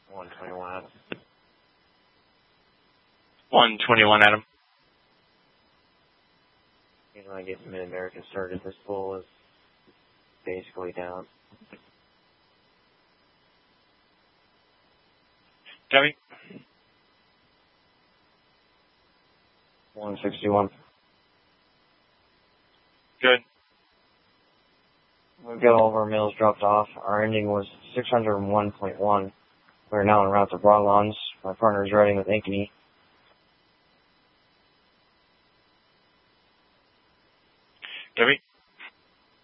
121, Adam. 121, Adam. When I get Mid-America started, this bull is basically down. Copy. 161. Good. We've got all of our mills dropped off. Our ending was 601.1. We're now en route to Broadlands. My partner is riding with Ankeny. Copy.